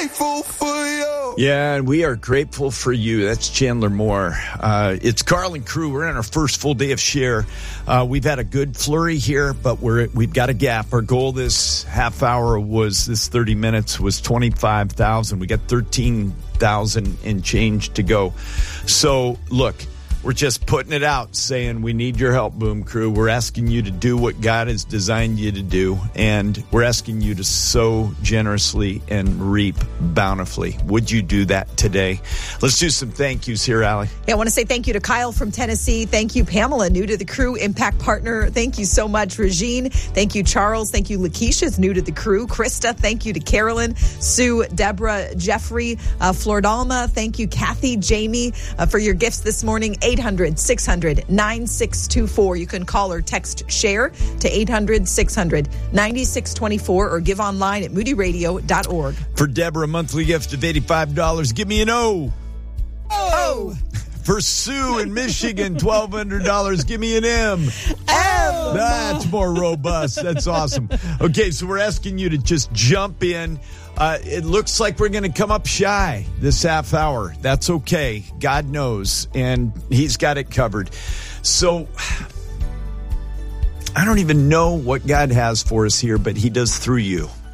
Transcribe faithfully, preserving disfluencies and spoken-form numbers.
grateful for you. Yeah, and we are grateful for you. That's Chandler Moore. Uh, it's Carl and crew. We're in our first full day of Share. Uh, we've had a good flurry here, but we're we've got a gap. Our goal this half hour was this thirty minutes was twenty-five thousand. We got thirteen thousand and change to go. So look, we're just putting it out, saying we need your help, Boom Crew. We're asking you to do what God has designed you to do, and we're asking you to sow generously and reap bountifully. Would you do that today? Let's do some thank yous here, Allie. Yeah, I want to say thank you to Kyle from Tennessee. Thank you, Pamela, new to the crew, impact partner. Thank you so much, Regine. Thank you, Charles. Thank you, Lakeisha's new to the crew. Krista, thank you to Carolyn, Sue, Deborah, Jeffrey, uh, Flordalma. Thank you, Kathy, Jamie, uh, for your gifts this morning. eight hundred, six hundred, nine six two four. You can call or text SHARE to eight hundred, six hundred, ninety-six twenty-four or give online at moody radio dot org. For Deborah, a monthly gift of eighty-five dollars. Give me an O. Oh. For Sue in Michigan, twelve hundred dollars. Give me an M. M. That's more robust. That's awesome. Okay, so we're asking you to just jump in. Uh, it looks like we're going to come up shy this half hour. That's okay. God knows, and he's got it covered. So I don't even know what God has for us here, but he does through you.